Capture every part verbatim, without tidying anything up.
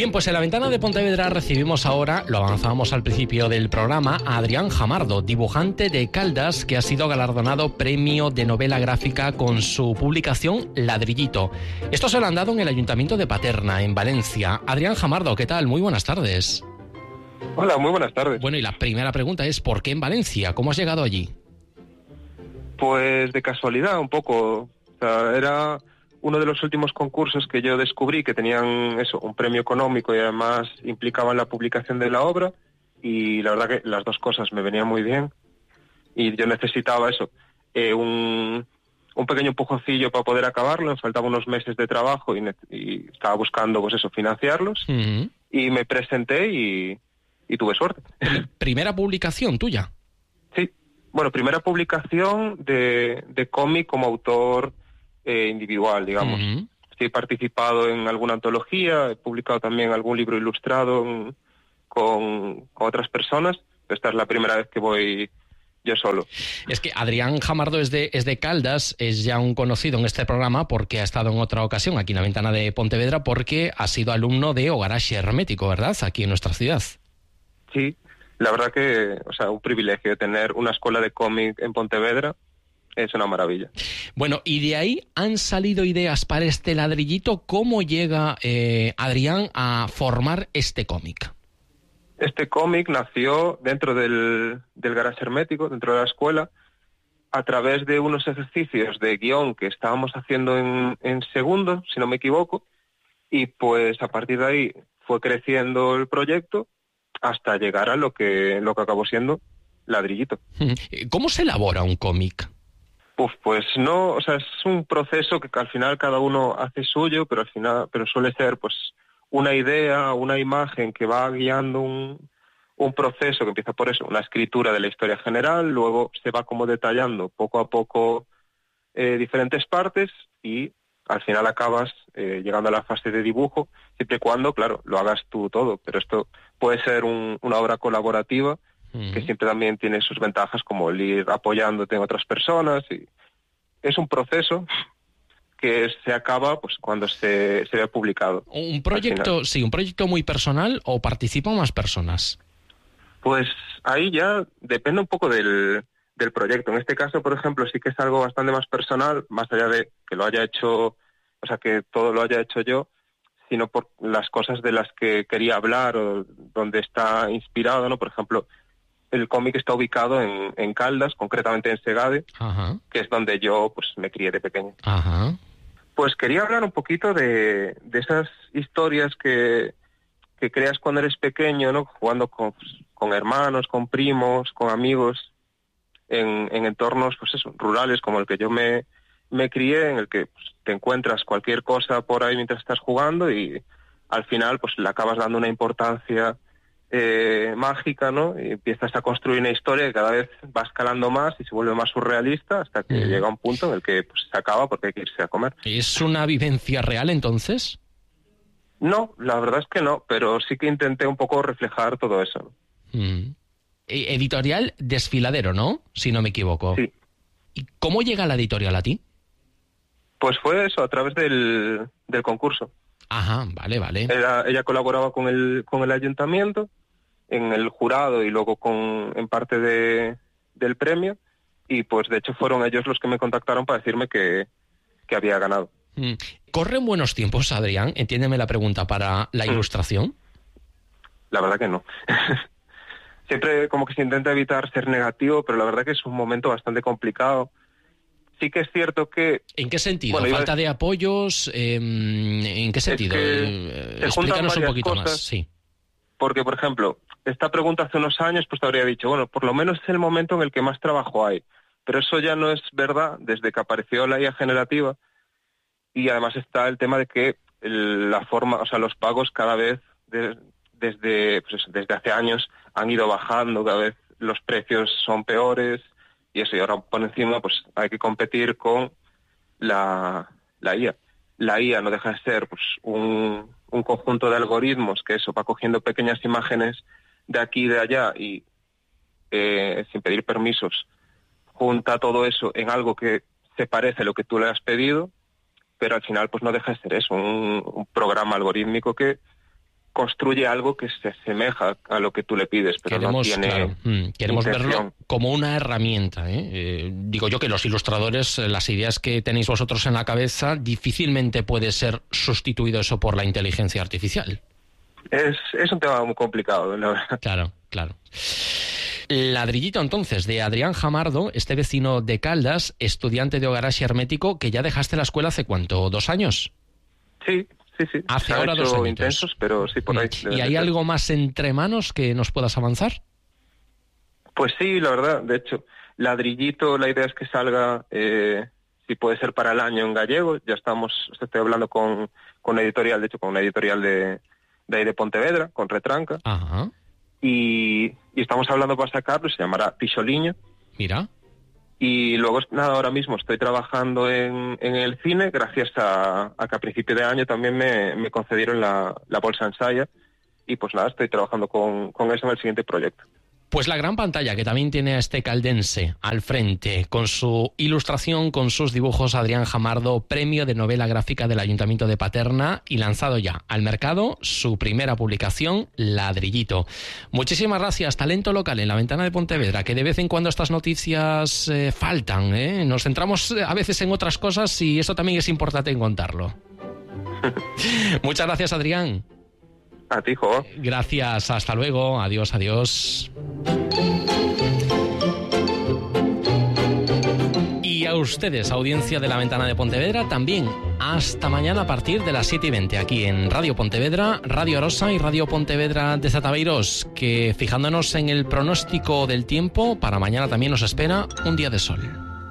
Bien, pues en la ventana de Pontevedra recibimos ahora, lo avanzábamos al principio del programa, a Adrián Jamardo, dibujante de Caldas, que ha sido galardonado premio de novela gráfica con su publicación Ladrillito. Esto se lo han dado en el Ayuntamiento de Paterna, en Valencia. Adrián Jamardo, ¿qué tal? Muy buenas tardes. Hola, muy buenas tardes. Bueno, y la primera pregunta es, ¿por qué en Valencia? ¿Cómo has llegado allí? Pues de casualidad, un poco. O sea, era uno de los últimos concursos que yo descubrí que tenían eso, un premio económico y además implicaban la publicación de la obra, y la verdad que las dos cosas me venían muy bien y yo necesitaba eso, eh, un, un pequeño empujoncillo para poder acabarlo. Me faltaban unos meses de trabajo y, y estaba buscando pues eso, financiarlos. Uh-huh. Y me presenté y, y tuve suerte. ¿Primera publicación tuya? Sí, bueno, primera publicación de, de cómic como autor Eh, individual, digamos. Uh-huh. Sí, he participado en alguna antología, he publicado también algún libro ilustrado en, con, con otras personas. Esta es la primera vez que voy yo solo. Es que Adrián Jamardo es de, es de Caldas, es ya un conocido en este programa porque ha estado en otra ocasión aquí en la ventana de Pontevedra, porque ha sido alumno de Ogaraxe Hermético, ¿verdad? Aquí en nuestra ciudad. Sí, la verdad que, o sea, un privilegio tener una escuela de cómic en Pontevedra. Es una maravilla. Bueno, y de ahí han salido ideas para este ladrillito. ¿Cómo llega eh, Adrián a formar este cómic? Este cómic nació dentro del, del garaje hermético, dentro de la escuela, a través de unos ejercicios de guión que estábamos haciendo en, en segundo, si no me equivoco, y pues a partir de ahí fue creciendo el proyecto hasta llegar a lo que, lo que acabó siendo Ladrillito. ¿Cómo se elabora un cómic? Uf, pues no, o sea, es un proceso que al final cada uno hace suyo, pero al final, pero suele ser pues una idea, una imagen que va guiando un, un proceso que empieza por eso, una escritura de la historia general, luego se va como detallando poco a poco eh, diferentes partes y al final acabas eh, llegando a la fase de dibujo, siempre y cuando, claro, lo hagas tú todo, pero esto puede ser un, una obra colaborativa que siempre también tiene sus ventajas, como el ir apoyándote en otras personas. Y es un proceso que se acaba pues cuando se, se ve publicado. Un proyecto, sí, un proyecto muy personal, ¿o participan más personas? Pues ahí ya depende un poco del, del proyecto. En este caso, por ejemplo, sí que es algo bastante más personal, más allá de que lo haya hecho, o sea, que todo lo haya hecho yo, sino por las cosas de las que quería hablar o donde está inspirado, ¿no? Por ejemplo, el cómic está ubicado en, en Caldas, concretamente en Segade, uh-huh. que es donde yo pues me crié de pequeño. Uh-huh. Pues quería hablar un poquito de, de esas historias que, que creas cuando eres pequeño, ¿no? Jugando con, pues, con hermanos, con primos, con amigos, en, en entornos pues eso, rurales como el que yo me, me crié, en el que pues, te encuentras cualquier cosa por ahí mientras estás jugando y al final pues le acabas dando una importancia Eh, mágica, ¿no? Y empiezas a construir una historia que cada vez va escalando más y se vuelve más surrealista hasta que mm. llega un punto en el que pues, se acaba porque hay que irse a comer. ¿Es una vivencia real entonces? No, la verdad es que no, pero sí que intenté un poco reflejar todo eso. Mm. Editorial Desfiladero, ¿no? Si no me equivoco. Sí. ¿Y cómo llega la editorial a ti? Pues fue eso, a través del, del concurso. Ajá, vale, vale. Ella, ella colaboraba con el, con el ayuntamiento en el jurado y luego con en parte de, del premio, y pues de hecho fueron ellos los que me contactaron para decirme que, que había ganado. Mm. ¿Corren buenos tiempos, Adrián? Entiéndeme la pregunta, para la mm. ilustración. La verdad que no. Siempre como que se intenta evitar ser negativo, pero la verdad que es un momento bastante complicado. Sí que es cierto que... ¿En qué sentido? Bueno, ¿falta de apoyos? Eh, ¿En qué sentido? Es que eh, explícanos un poquito cosas, más. Sí. Porque, por ejemplo, esta pregunta hace unos años pues te habría dicho, bueno, por lo menos es el momento en el que más trabajo hay. Pero eso ya no es verdad desde que apareció la I A generativa, y además está el tema de que el, la forma, o sea, los pagos cada vez de, desde, pues, desde hace años han ido bajando, cada vez los precios son peores. Y eso, y ahora por encima pues hay que competir con la, la I A. La I A no deja de ser pues un, un conjunto de algoritmos que eso va cogiendo pequeñas imágenes de aquí y de allá y eh, sin pedir permisos junta todo eso en algo que se parece a lo que tú le has pedido, pero al final pues no deja de ser eso, un, un programa algorítmico que construye algo que se asemeja a lo que tú le pides, pero queremos, no tiene claro, mm, queremos intención. verlo como una herramienta, ¿eh? Eh, digo yo que los ilustradores, las ideas que tenéis vosotros en la cabeza, difícilmente puede ser sustituido eso por la inteligencia artificial. Es, es un tema muy complicado, la verdad. Claro, claro. Ladrillito, entonces, de Adrián Jamardo, este vecino de Caldas, estudiante de Ogarashi Hermético, que ya dejaste la escuela hace ¿cuánto? ¿Dos años? Sí, sí, sí. Hace Se han ahora hecho dos añitos. intensos, pero sí, por ahí. ¿Y hay algo más entre manos que nos puedas avanzar? Pues sí, la verdad. De hecho, Ladrillito, la idea es que salga, eh, si puede ser para el año en gallego. Ya estamos, estoy hablando con, con una editorial, de hecho, con una editorial de, de ahí de Pontevedra, con Retranca. Ajá. Y, y estamos hablando para sacarlo, se llamará Tixoliño. Mira. Y luego, nada, ahora mismo estoy trabajando en, en el cine, gracias a, a que a principio de año también me, me concedieron la, la bolsa Ensaya. Y pues nada, estoy trabajando con, con eso en el siguiente proyecto. Pues la gran pantalla que también tiene a este caldense al frente, con su ilustración, con sus dibujos, Adrián Jamardo, premio de novela gráfica del Ayuntamiento de Paterna y lanzado ya al mercado su primera publicación, Ladrillito. Muchísimas gracias, talento local en la ventana de Pontevedra, que de vez en cuando estas noticias eh, faltan, ¿eh? Nos centramos a veces en otras cosas y eso también es importante contarlo. Muchas gracias, Adrián. A ti, Jo. Gracias, hasta luego, adiós, adiós. Y a ustedes, audiencia de la Ventana de Pontevedra, también hasta mañana a partir de las siete y veinte aquí en Radio Pontevedra, Radio Arosa y Radio Pontevedra de Zataveiros, que fijándonos en el pronóstico del tiempo, para mañana también nos espera un día de sol.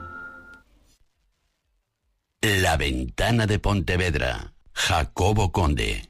La Ventana de Pontevedra, Jacobo Conde.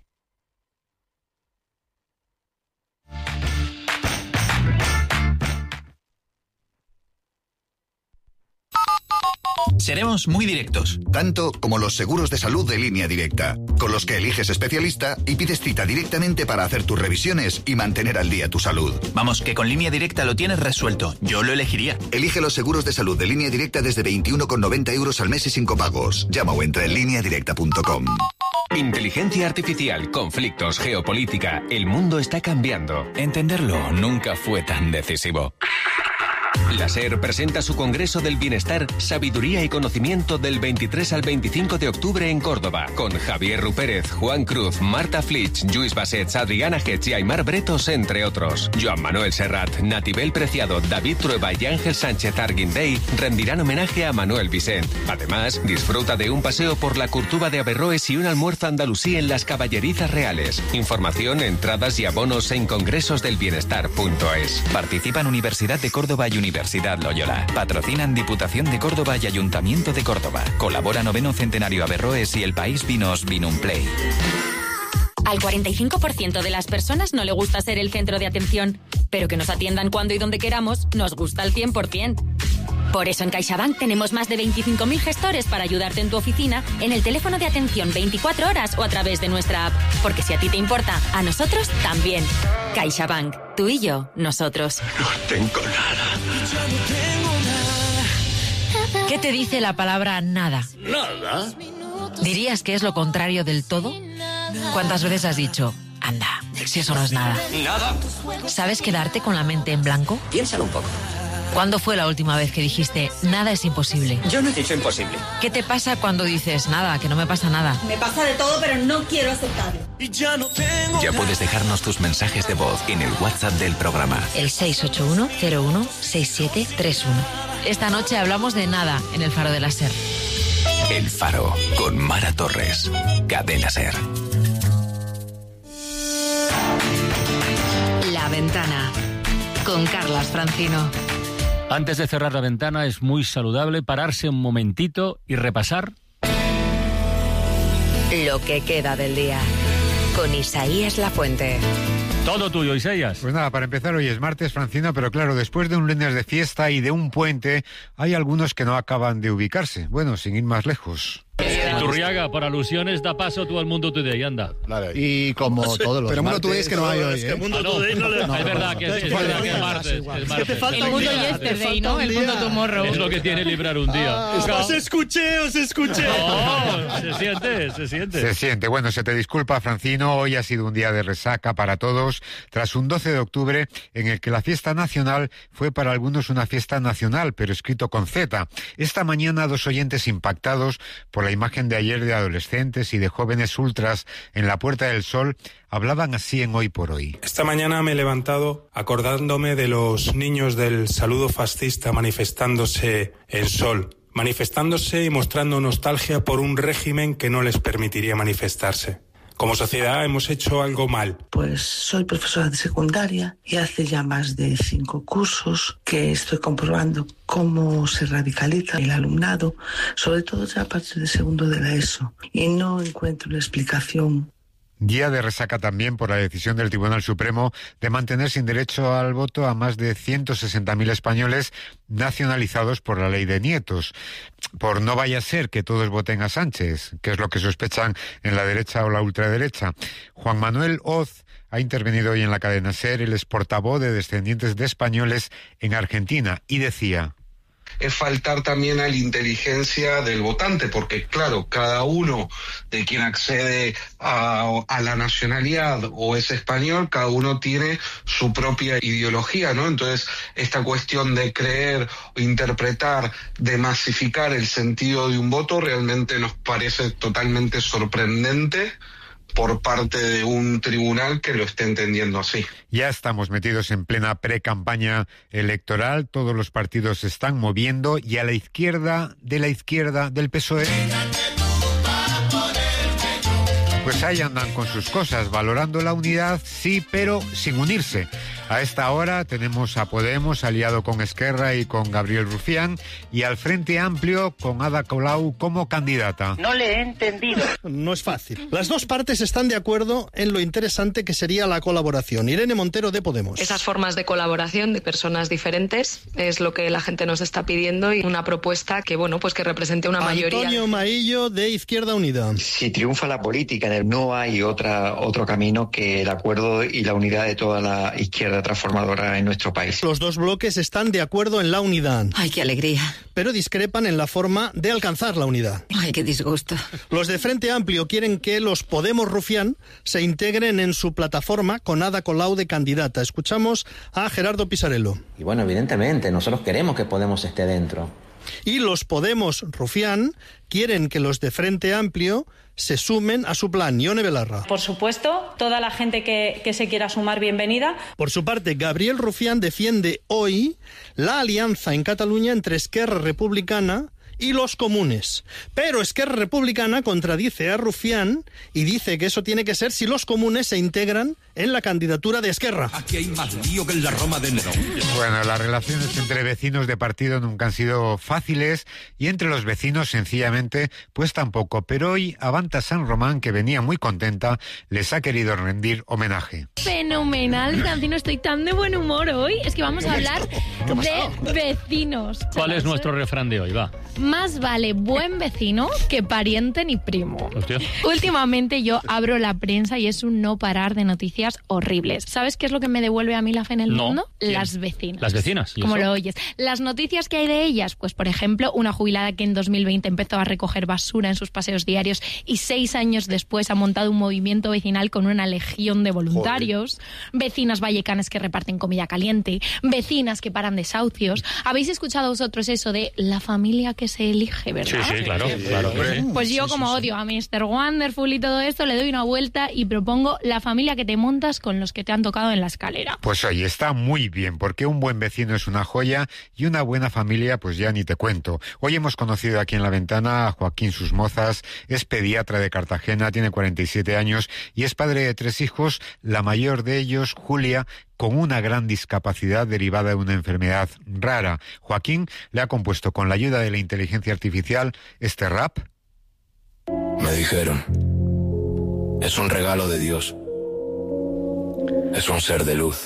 Seremos muy directos. Tanto como los seguros de salud de Línea Directa, con los que eliges especialista y pides cita directamente para hacer tus revisiones y mantener al día tu salud. Vamos, que con Línea Directa lo tienes resuelto. Yo lo elegiría. Elige los seguros de salud de Línea Directa desde veintiuno con noventa euros al mes y sin copagos. Llama o entra en línea directa punto com. Inteligencia artificial, conflictos, geopolítica. El mundo está cambiando. Entenderlo nunca fue tan decisivo. La SER presenta su Congreso del Bienestar, Sabiduría y Conocimiento del veintitrés al veinticinco de octubre en Córdoba, con Javier Rupérez, Juan Cruz, Marta Flitsch, Lluís Bassets, Adriana Getz y Aymar Bretos, entre otros. Joan Manuel Serrat, Natibel Preciado, David Trueba y Ángel Sánchez Arguindey rendirán homenaje a Manuel Vicent. Además, disfruta de un paseo por la Curtuba de Averroes y un almuerzo andalusí en las Caballerizas Reales. Información, entradas y abonos en congresosdelbienestar punto es. Participan Universidad de Córdoba y Universidad Loyola. Patrocinan Diputación de Córdoba y Ayuntamiento de Córdoba. Colabora Noveno Centenario Averroes y El País Vinos Vinumplay. Al cuarenta y cinco por ciento de las personas no le gusta ser el centro de atención, pero que nos atiendan cuando y donde queramos nos gusta al cien por ciento. Por eso en CaixaBank tenemos más de veinticinco mil gestores para ayudarte en tu oficina, en el teléfono de atención veinticuatro horas o a través de nuestra app. Porque si a ti te importa, a nosotros también. CaixaBank, tú y yo, nosotros. No tengo nada. ¿Qué te dice la palabra nada? ¿Nada? ¿Dirías que es lo contrario del todo? ¿Cuántas veces has dicho, anda, si eso no es nada? Nada. ¿Sabes quedarte con la mente en blanco? Piénsalo un poco. ¿Cuándo fue la última vez que dijiste, nada es imposible? Yo no he dicho imposible. ¿Qué te pasa cuando dices, nada, que no me pasa nada? Me pasa de todo, pero no quiero aceptarlo. Ya puedes dejarnos tus mensajes de voz en el WhatsApp del programa. El seis ocho uno cero uno seis siete tres uno. Esta noche hablamos de nada en el Faro de la SER. El Faro, con Mara Torres. Cadena SER. La Ventana, con Carlas Francino. Antes de cerrar la ventana es muy saludable pararse un momentito y repasar lo que queda del día, con Isaías Lafuente. Todo tuyo, Isaías. Pues nada, para empezar, hoy es martes, Francino, pero claro, después de un lunes de fiesta y de un puente, hay algunos que no acaban de ubicarse. Bueno, sin ir más lejos. Tenemos Iturriaga, por alusiones, da paso tú al Mundo Today, anda. Vale. Y como todos los Pero Mundo martes, Today es que no hay hoy, Es que ¿eh? Mundo Ah, no. Today no le No, es verdad que es, es verdad que es martes. Es que martes. te falta El un mundo día, yesterday, te falta ¿no? un El día. mundo tomorrow. Es lo que tiene librar un día. Es que os escuché, os escuché. No, se siente, se siente. Se siente. Bueno, se te disculpa, Francino. Hoy ha sido un día de resaca para todos, tras un doce de octubre en el que la fiesta nacional fue para algunos una fiesta nacional, pero escrito con Z. Esta mañana, dos oyentes impactados por la imagen de ayer de adolescentes y de jóvenes ultras en la Puerta del Sol hablaban así en Hoy por Hoy. Esta mañana me he levantado acordándome de los niños del saludo fascista manifestándose en Sol, manifestándose y mostrando nostalgia por un régimen que no les permitiría manifestarse. Como sociedad hemos hecho algo mal. Pues soy profesora de secundaria y hace ya más de cinco cursos que estoy comprobando cómo se radicaliza el alumnado, sobre todo ya a partir de segundo de la ESO, y no encuentro una explicación. Día de resaca también por la decisión del Tribunal Supremo de mantener sin derecho al voto a más de ciento sesenta mil españoles nacionalizados por la ley de nietos. Por no vaya a ser que todos voten a Sánchez, que es lo que sospechan en la derecha o la ultraderecha. Juan Manuel Hoz ha intervenido hoy en la cadena SER, el ex portavoz de descendientes de españoles en Argentina, y decía: es faltar también a la inteligencia del votante, porque claro, cada uno de quien accede a, a la nacionalidad o es español, cada uno tiene su propia ideología, ¿no? Entonces, esta cuestión de creer, interpretar, de masificar el sentido de un voto realmente nos parece totalmente sorprendente por parte de un tribunal que lo esté entendiendo así. Ya estamos metidos en plena pre-campaña electoral, todos los partidos se están moviendo y a la izquierda de la izquierda del P S O E, pues ahí andan con sus cosas, valorando la unidad, sí, pero sin unirse. A esta hora tenemos a Podemos aliado con Esquerra y con Gabriel Rufián, y al Frente Amplio con Ada Colau como candidata. No le he entendido. No es fácil. Las dos partes están de acuerdo en lo interesante que sería la colaboración. Irene Montero de Podemos. Esas formas de colaboración de personas diferentes es lo que la gente nos está pidiendo, y una propuesta que, bueno, pues que represente una mayoría. Antonio Maillo de Izquierda Unida. Si triunfa la política, no hay otra, otro camino que el acuerdo y la unidad de toda la izquierda transformadora en nuestro país. Los dos bloques están de acuerdo en la unidad. Ay, qué alegría. Pero discrepan en la forma de alcanzar la unidad. Ay, qué disgusto. Los de Frente Amplio quieren que los Podemos Rufián se integren en su plataforma con Ada Colau de candidata. Escuchamos a Gerardo Pisarello. Y bueno, evidentemente, nosotros queremos que Podemos esté dentro. Y los Podemos Rufián quieren que los de Frente Amplio se sumen a su plan. Ione Belarra. Por supuesto, toda la gente que, que se quiera sumar, bienvenida. Por su parte, Gabriel Rufián defiende hoy la alianza en Cataluña entre Esquerra Republicana y los comunes. Pero Esquerra Republicana contradice a Rufián y dice que eso tiene que ser si los comunes se integran en la candidatura de Esquerra. Aquí hay más lío que en la Roma de Nerón. Bueno, las relaciones entre vecinos de partido nunca han sido fáciles, y entre los vecinos sencillamente pues tampoco, pero hoy Avanta San Román, que venía muy contenta, les ha querido rendir homenaje. Fenomenal, Francino, estoy tan de buen humor hoy. Es que vamos a hablar de vecinos. ¿Cuál es nuestro refrán de hoy? Va. Más vale buen vecino que pariente ni primo. Hostia. Últimamente yo abro la prensa y es un no parar de noticias horribles. ¿Sabes qué es lo que me devuelve a mí la fe en el No. mundo? ¿Quién? Las vecinas. ¿Las vecinas? ¿Y Como eso? lo oyes. Las noticias que hay de ellas, pues por ejemplo, una jubilada que en dos mil veinte empezó a recoger basura en sus paseos diarios y seis años después ha montado un movimiento vecinal con una legión de voluntarios. Joder. Vecinas vallecanas que reparten comida caliente. Vecinas que paran desahucios. ¿Habéis escuchado vosotros eso de la familia que se elige, verdad? Sí, sí, claro, claro. Que sí. Pues yo, Sí, como sí, sí. odio a mister Wonderful y todo esto, le doy una vuelta y propongo la familia que te montas con los que te han tocado en la escalera. Pues oye, está muy bien, porque un buen vecino es una joya y una buena familia, pues ya ni te cuento. Hoy hemos conocido aquí en La Ventana a Joaquín Susmozas, es pediatra de Cartagena, tiene cuarenta y siete años y es padre de tres hijos, la mayor de ellos, Julia, con una gran discapacidad derivada de una enfermedad rara. Joaquín le ha compuesto con la ayuda de la inteligencia artificial este rap. Me dijeron, es un regalo de Dios. Es un ser de luz.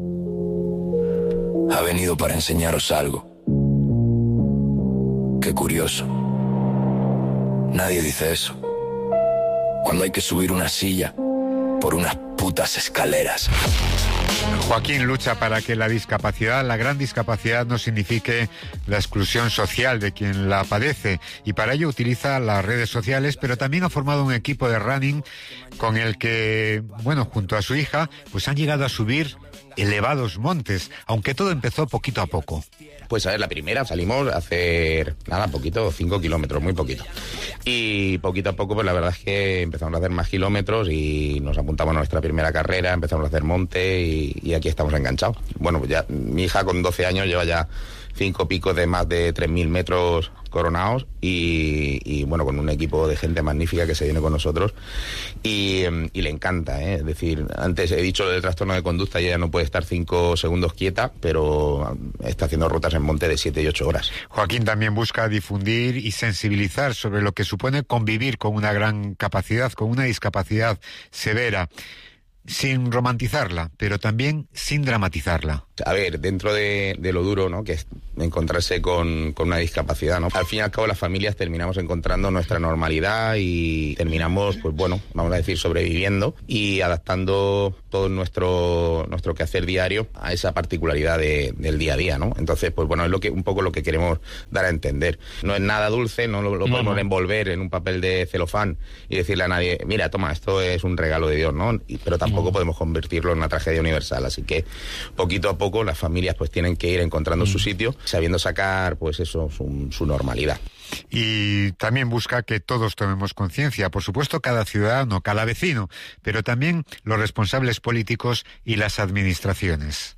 Ha venido para enseñaros algo. Qué curioso. nadie dice eso. Cuando hay que subir una silla por unas putas escaleras. Joaquín lucha para que la discapacidad, la gran discapacidad, no signifique la exclusión social de quien la padece, y para ello utiliza las redes sociales, pero también ha formado un equipo de running con el que, bueno, junto a su hija, pues han llegado a subir elevados montes, aunque todo empezó poquito a poco. Pues a ver, la primera salimos a hacer, nada, poquito, cinco kilómetros, muy poquito. Y poquito a poco, pues la verdad es que empezamos a hacer más kilómetros y nos apuntamos a nuestra primera carrera, empezamos a hacer monte y, y aquí estamos enganchados. Bueno, pues ya mi hija con doce años lleva ya cinco picos de más de tres mil metros coronados y, y bueno, con un equipo de gente magnífica que se viene con nosotros y, y le encanta, ¿eh? Es decir, antes he dicho lo del trastorno de conducta y ella no puede estar cinco segundos quieta, pero está haciendo rutas en monte de siete y ocho horas. Joaquín también busca difundir y sensibilizar sobre lo que supone convivir con una gran capacidad, con una discapacidad severa, sin romantizarla, pero también sin dramatizarla. A ver, dentro de, de lo duro, ¿no?, que es encontrarse con, con una discapacidad, ¿no? Al fin y al cabo las familias terminamos encontrando nuestra normalidad y terminamos, pues bueno, vamos a decir, sobreviviendo y adaptando todo nuestro nuestro quehacer diario a esa particularidad de, del día a día, ¿no? Entonces, pues bueno, es lo que un poco lo que queremos dar a entender. No es nada dulce, no lo, lo podemos no. envolver en un papel de celofán y decirle a nadie, mira, toma, esto es un regalo de Dios, ¿no? Y, pero tampoco Tampoco podemos convertirlo en una tragedia universal, así que poquito a poco las familias pues tienen que ir encontrando mm. su sitio, sabiendo sacar pues eso, su, su normalidad. Y también busca que todos tomemos conciencia, por supuesto cada ciudadano, cada vecino, pero también los responsables políticos y las administraciones.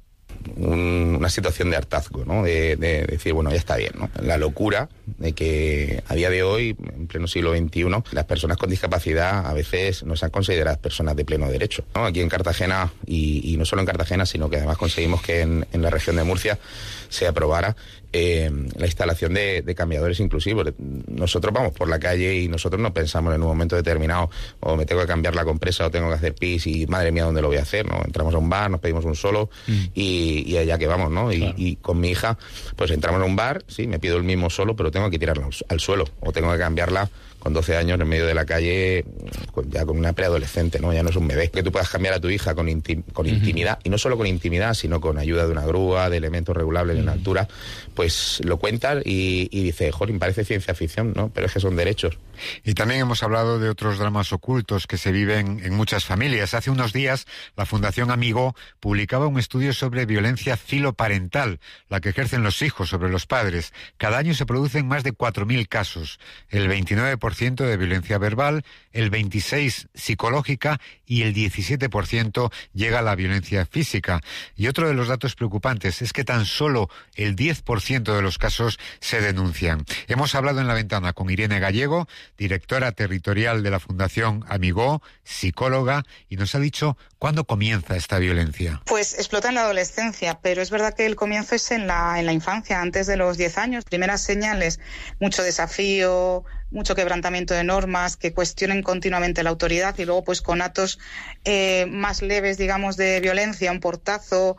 Un, una situación de hartazgo, ¿no? De, de, de decir, bueno, ya está bien, ¿no? La locura de que a día de hoy, en pleno siglo veintiuno, las personas con discapacidad a veces no sean consideradas personas de pleno derecho, ¿no? Aquí en Cartagena, y, y no solo en Cartagena, sino que además conseguimos que en, en la región de Murcia se aprobara eh, la instalación de, de cambiadores inclusivos. Nosotros vamos por la calle y nosotros no pensamos en un momento determinado, o me tengo que cambiar la compresa o tengo que hacer pis y madre mía, ¿dónde lo voy a hacer? ¿No? Entramos a un bar, nos pedimos un solo mm. y, y allá que vamos, ¿no? Claro. Y, y con mi hija, pues entramos a un bar, sí, me pido el mismo solo, pero tengo que tirarla al, al suelo o tengo que cambiarla con doce años en medio de la calle, ya con una preadolescente, ¿no? Ya no es un bebé. Que tú puedas cambiar a tu hija con, intim- con uh-huh. intimidad, y no solo con intimidad, sino con ayuda de una grúa, de elementos regulables uh-huh. en altura, pues lo cuentas y, y dices, jolín, parece ciencia ficción, ¿no? Pero es que son derechos. Y también hemos hablado de otros dramas ocultos que se viven en muchas familias. Hace unos días, la Fundación Amigó publicaba un estudio sobre violencia filoparental, la que ejercen los hijos sobre los padres. Cada año se producen más de cuatro mil casos, el veintinueve por ciento de violencia verbal, el veintiséis por ciento psicológica y el diecisiete por ciento llega a la violencia física. Y otro de los datos preocupantes es que tan solo el diez por ciento de los casos se denuncian. Hemos hablado en La Ventana con Irene Gallego, directora territorial de la Fundación Amigó, psicóloga, y nos ha dicho cuándo comienza esta violencia. Pues explota en la adolescencia, pero es verdad que el comienzo es en la, en la infancia, antes de los diez años. Primeras señales, mucho desafío, mucho quebrantamiento de normas, que cuestionen continuamente la autoridad, y luego pues con actos eh, más leves, digamos, de violencia, un portazo,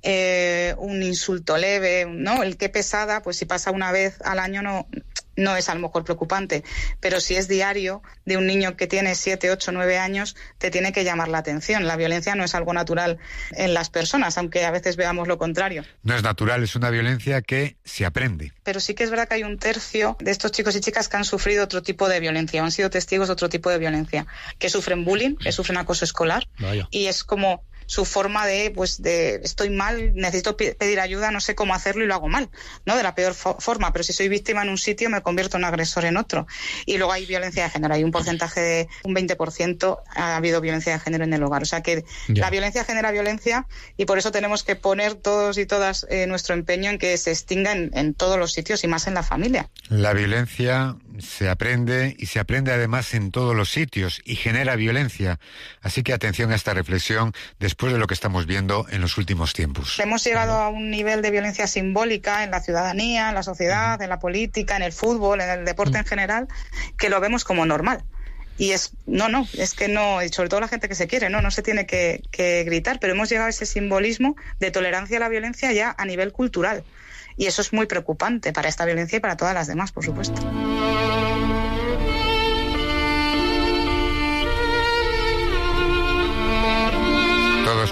eh, un insulto leve, ¿no? El qué pesada, pues si pasa una vez al año no... no es a lo mejor preocupante, pero si es diario de un niño que tiene siete, ocho, nueve años, te tiene que llamar la atención. La violencia no es algo natural en las personas, aunque a veces veamos lo contrario. No es natural, es una violencia que se aprende. Pero sí que es verdad que hay un tercio de estos chicos y chicas que han sufrido otro tipo de violencia, o han sido testigos de otro tipo de violencia, que sufren bullying, que sufren acoso escolar. Vaya. Y es como su forma de, pues, de estoy mal, necesito p- pedir ayuda, no sé cómo hacerlo y lo hago mal, ¿no? De la peor fo- forma, pero si soy víctima en un sitio me convierto en agresor en otro. Y luego hay violencia de género, hay un porcentaje de un veinte por ciento ha habido violencia de género en el hogar. O sea que ya. La violencia genera violencia y por eso tenemos que poner todos y todas eh, nuestro empeño en que se extinga en, en todos los sitios y más en la familia. La violencia se aprende y se aprende además en todos los sitios y genera violencia. Así que atención a esta reflexión después de lo que estamos viendo en los últimos tiempos. Hemos llegado a un nivel de violencia simbólica en la ciudadanía, en la sociedad, uh-huh. en la política, en el fútbol, en el deporte uh-huh. en general, que lo vemos como normal. Y es, no, no, es que no, y sobre todo la gente que se quiere, no, no se tiene que, que gritar, pero hemos llegado a ese simbolismo de tolerancia a la violencia ya a nivel cultural. Y eso es muy preocupante para esta violencia y para todas las demás, por supuesto.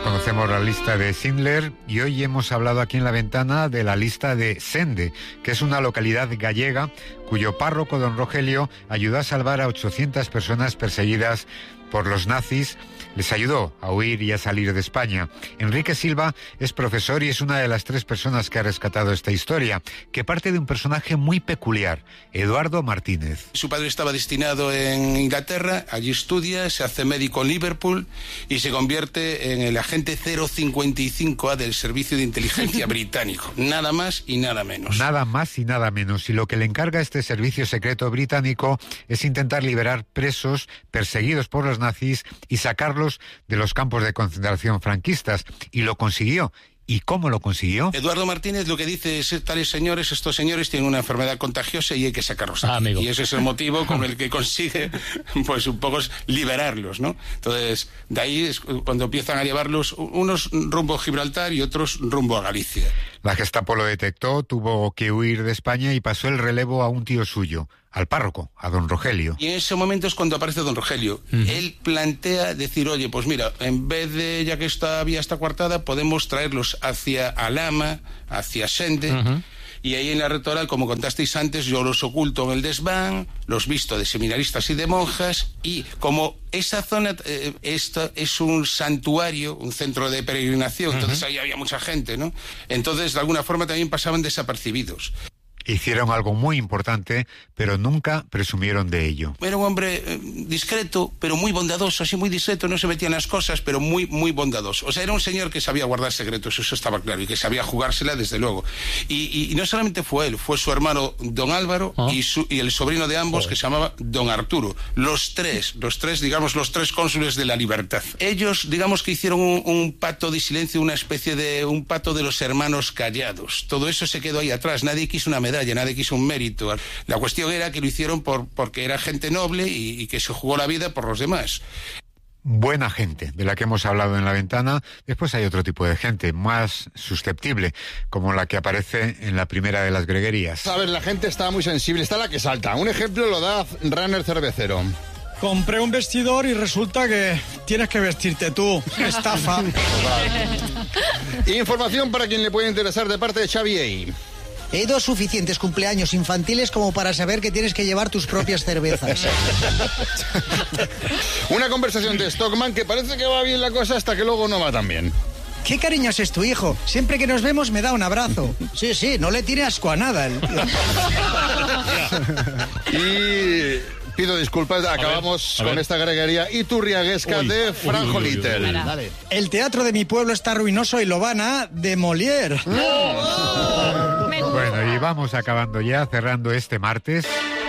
conocemos la lista de Schindler y hoy hemos hablado aquí en La Ventana de la lista de Sende, que es una localidad gallega cuyo párroco, don Rogelio, ayudó a salvar a ochocientas personas perseguidas por los nazis. Les ayudó a huir y a salir de España. Enrique Silva es profesor y es una de las tres personas que ha rescatado esta historia, que parte de un personaje muy peculiar, Eduardo Martínez. Su padre estaba destinado en Inglaterra, allí estudia, se hace médico en Liverpool y se convierte en el agente cero cincuenta y cinco A del Servicio de Inteligencia británico. Nada más y nada menos. Nada más y nada menos. Y lo que le encarga a este servicio secreto británico es intentar liberar presos perseguidos por los nazis y sacarlos de los campos de concentración franquistas, y lo consiguió. ¿Y cómo lo consiguió? Eduardo Martínez lo que dice es: tales señores, estos señores tienen una enfermedad contagiosa y hay que sacarlos aquí. Ah, amigo. Y ese es el motivo con el que consigue, pues un poco, liberarlos, ¿no? Entonces, de ahí es cuando empiezan a llevarlos unos rumbo a Gibraltar y otros rumbo a Galicia. La Gestapo lo detectó, tuvo que huir de España y pasó el relevo a un tío suyo, al párroco, a don Rogelio. Y en ese momento es cuando aparece don Rogelio. Uh-huh. Él plantea decir, oye, pues mira, en vez de, ya que esta vía está coartada, podemos traerlos hacia Alhama, hacia Sende, uh-huh. Y ahí en la Retoral, como contasteis antes, yo los oculto en el desván, los visto de seminaristas y de monjas, y como esa zona, eh, esta es un santuario, un centro de peregrinación, uh-huh. Entonces ahí había mucha gente, ¿no? Entonces, de alguna forma también pasaban desapercibidos. Hicieron algo muy importante, pero nunca presumieron de ello. Era un hombre eh, discreto, pero muy bondadoso, así muy discreto, no se metía en las cosas, pero muy, muy bondadoso. O sea, era un señor que sabía guardar secretos, eso estaba claro, y que sabía jugársela desde luego. Y, y, y no solamente fue él, fue su hermano don Álvaro, ¿ah? y, su, y el sobrino de ambos, oh. que se llamaba don Arturo. Los tres, los tres, digamos, los tres cónsules de la libertad. Ellos, digamos que hicieron un, un pacto de silencio, una especie de un pacto de los hermanos callados. Todo eso se quedó ahí atrás, nadie quiso una medalla, nadie quiso un mérito. La cuestión era que lo hicieron por, porque era gente noble y, y que se jugó la vida por los demás. Buena gente, de la que hemos hablado en La Ventana. Después hay otro tipo de gente, más susceptible, como la que aparece en la primera de las greguerías. A ver, la gente está muy sensible, está la que salta. Un ejemplo lo da Runner Cervecero. Compré un vestidor y resulta que tienes que vestirte tú. Estafa. Información para quien le puede interesar de parte de Xavi. He ido a suficientes cumpleaños infantiles como para saber que tienes que llevar tus propias cervezas. Una conversación de Stockman que parece que va bien la cosa hasta que luego no va tan bien. Qué cariñoso es tu hijo. Siempre que nos vemos me da un abrazo. Sí, sí, no le tiene asco a nada. El... y... pido disculpas, acabamos a ver, a con esta greguería iturriaguesca uy, de Franjo Little. El teatro de mi pueblo está ruinoso y lo van a demoler. Oh. Bueno, y vamos acabando ya, cerrando este martes.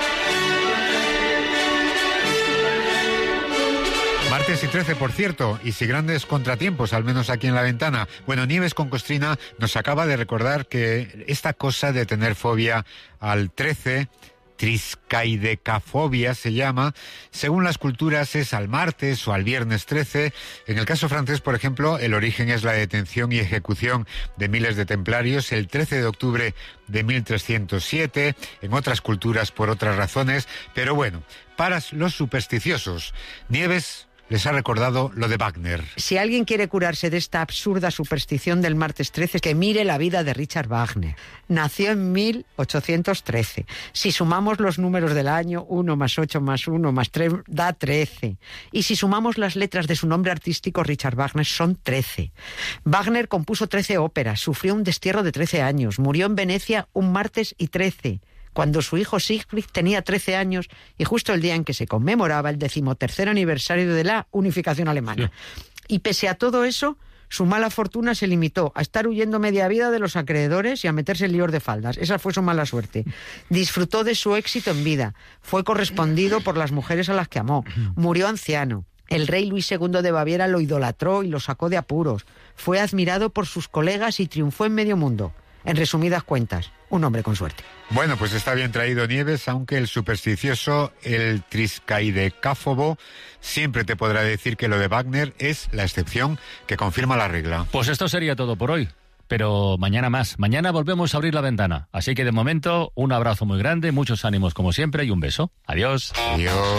Martes y trece, por cierto, y sin grandes contratiempos, al menos aquí en La Ventana. Bueno, Nieves con Costrina nos acaba de recordar que esta cosa de tener fobia al trece... triscaidecafobia se llama, según las culturas es al martes o al viernes trece. En el caso francés, por ejemplo, el origen es la detención y ejecución de miles de templarios el trece de octubre de mil trescientos siete, en otras culturas por otras razones, pero bueno, para los supersticiosos, Nieves les ha recordado lo de Wagner. Si alguien quiere curarse de esta absurda superstición del martes trece, que mire la vida de Richard Wagner. Nació en mil ochocientos trece. Si sumamos los números del año, uno más ocho más uno más tres, da trece. Y si sumamos las letras de su nombre artístico, Richard Wagner, son trece. Wagner compuso trece óperas, sufrió un destierro de trece años, murió en Venecia un martes y trece. Cuando su hijo Siegfried tenía trece años y justo el día en que se conmemoraba el decimotercer aniversario de la unificación alemana. Sí. Y pese a todo eso, su mala fortuna se limitó a estar huyendo media vida de los acreedores y a meterse en líos de faldas. Esa fue su mala suerte. Disfrutó de su éxito en vida. Fue correspondido por las mujeres a las que amó. Murió anciano. El rey Luis segundo de Baviera lo idolatró y lo sacó de apuros. Fue admirado por sus colegas y triunfó en medio mundo. En resumidas cuentas, un hombre con suerte. Bueno, pues está bien traído, Nieves, aunque el supersticioso, el triscaidecáfobo, siempre te podrá decir que lo de Wagner es la excepción que confirma la regla. Pues esto sería todo por hoy, pero mañana más. Mañana volvemos a abrir la ventana. Así que de momento, un abrazo muy grande, muchos ánimos como siempre y un beso. Adiós. Adiós.